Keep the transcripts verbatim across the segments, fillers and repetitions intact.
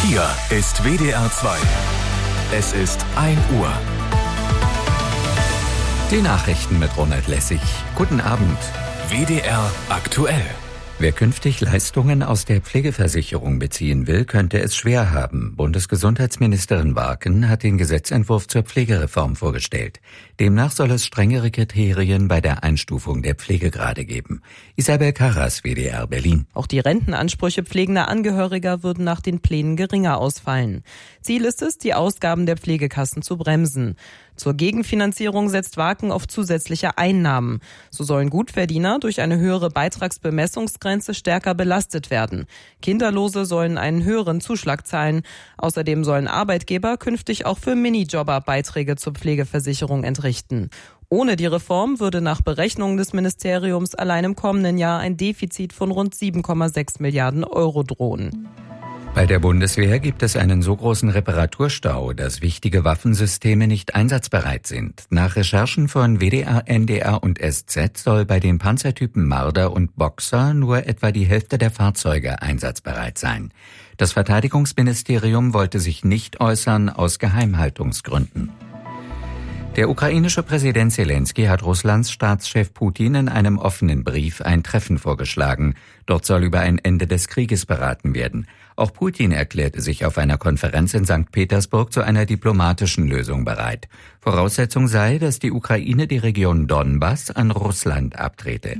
Hier ist W D R zwei. Es ist ein Uhr. Die Nachrichten mit Ronald Lessig. Guten Abend. W D R aktuell. Wer künftig Leistungen aus der Pflegeversicherung beziehen will, könnte es schwer haben. Bundesgesundheitsministerin Warken hat den Gesetzentwurf zur Pflegereform vorgestellt. Demnach soll es strengere Kriterien bei der Einstufung der Pflegegrade geben. Isabel Karras, W D R Berlin. Auch die Rentenansprüche pflegender Angehöriger würden nach den Plänen geringer ausfallen. Ziel ist es, die Ausgaben der Pflegekassen zu bremsen. Zur Gegenfinanzierung setzt Warken auf zusätzliche Einnahmen. So sollen Gutverdiener durch eine höhere Beitragsbemessungsgrenze stärker belastet werden. Kinderlose sollen einen höheren Zuschlag zahlen. Außerdem sollen Arbeitgeber künftig auch für Minijobber Beiträge zur Pflegeversicherung entrichten. Ohne die Reform würde nach Berechnungen des Ministeriums allein im kommenden Jahr ein Defizit von rund sieben Komma sechs Milliarden Euro drohen. Bei der Bundeswehr gibt es einen so großen Reparaturstau, dass wichtige Waffensysteme nicht einsatzbereit sind. Nach Recherchen von W D R, N D R und S Z soll bei den Panzertypen Marder und Boxer nur etwa die Hälfte der Fahrzeuge einsatzbereit sein. Das Verteidigungsministerium wollte sich nicht äußern aus Geheimhaltungsgründen. Der ukrainische Präsident Zelensky hat Russlands Staatschef Putin in einem offenen Brief ein Treffen vorgeschlagen. Dort soll über ein Ende des Krieges beraten werden. Auch Putin erklärte sich auf einer Konferenz in Sankt Petersburg zu einer diplomatischen Lösung bereit. Voraussetzung sei, dass die Ukraine die Region Donbass an Russland abtrete.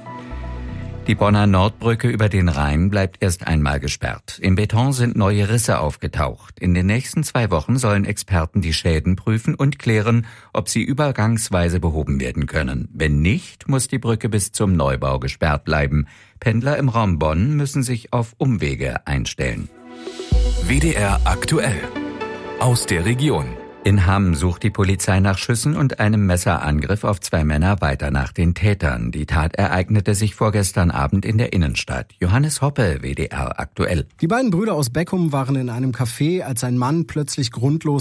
Die Bonner Nordbrücke über den Rhein bleibt erst einmal gesperrt. Im Beton sind neue Risse aufgetaucht. In den nächsten zwei Wochen sollen Experten die Schäden prüfen und klären, ob sie übergangsweise behoben werden können. Wenn nicht, muss die Brücke bis zum Neubau gesperrt bleiben. Pendler im Raum Bonn müssen sich auf Umwege einstellen. W D R aktuell. Aus der Region. In Hamm sucht die Polizei nach Schüssen und einem Messerangriff auf zwei Männer weiter nach den Tätern. Die Tat ereignete sich vorgestern Abend in der Innenstadt. Johannes Hoppe, W D R aktuell. Die beiden Brüder aus Beckum waren in einem Café, als ein Mann plötzlich grundlos